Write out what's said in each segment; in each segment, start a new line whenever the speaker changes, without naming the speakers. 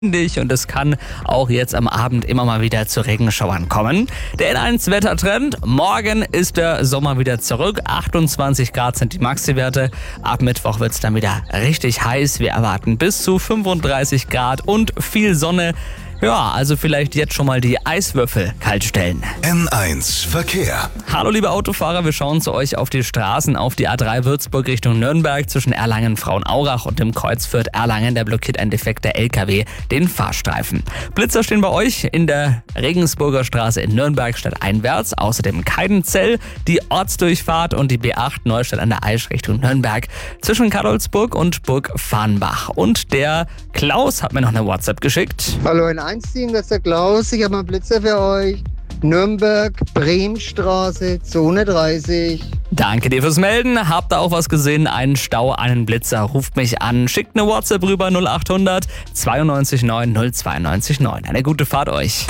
windig und es kann auch jetzt am Abend immer mal wieder zu Regenschauern kommen. Der N1-Wettertrend: morgen ist der Sommer wieder zurück. 28 Grad sind die Maxi-Werte. Ab Mittwoch wird es dann wieder richtig heiß. Wir erwarten bis zu 35 Grad und viel Sonne. Ja, also vielleicht jetzt schon mal die Eiswürfel kalt stellen.
N1 Verkehr.
Hallo liebe Autofahrer, wir schauen zu euch auf die Straßen, auf die A3 Würzburg Richtung Nürnberg zwischen Erlangen-Frauenaurach und dem Kreuz Fürth-Erlangen. Da blockiert ein defekter LKW den Fahrstreifen. Blitzer stehen bei euch in der Regensburger Straße in Nürnberg stadteinwärts. Außerdem Keidenzell, die Ortsdurchfahrt und die B8 Neustadt an der Aisch Richtung Nürnberg zwischen Kadolsburg und Burg Farnbach. Und der Klaus hat mir noch eine WhatsApp geschickt.
Hallo N1 Team, das ist der Klaus. Ich habe mal einen Blitzer für euch. Nürnberg, Bremstraße, Zone 30.
Danke dir fürs Melden. Habt ihr auch was gesehen? Einen Stau, einen Blitzer? Ruft mich an. Schickt eine WhatsApp rüber 0800 92 9 092 9. Eine gute Fahrt euch.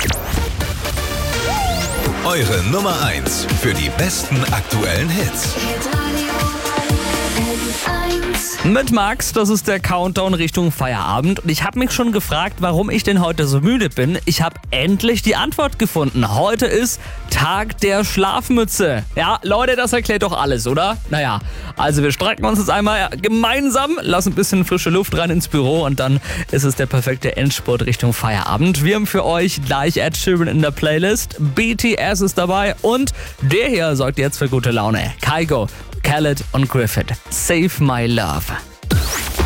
Eure Nummer 1 für die besten aktuellen Hits.
Mit Max, das ist der Countdown Richtung Feierabend. Und ich habe mich schon gefragt, warum ich denn heute so müde bin. Ich habe endlich die Antwort gefunden. Heute ist Tag der Schlafmütze. Ja, Leute, das erklärt doch alles, oder? Naja, also wir strecken uns jetzt einmal gemeinsam, lassen ein bisschen frische Luft rein ins Büro und dann ist es der perfekte Endspurt Richtung Feierabend. Wir haben für euch gleich Ed Sheeran in der Playlist, BTS ist dabei und der hier sorgt jetzt für gute Laune. Kygo, Khaled und Griffith. Save My Love.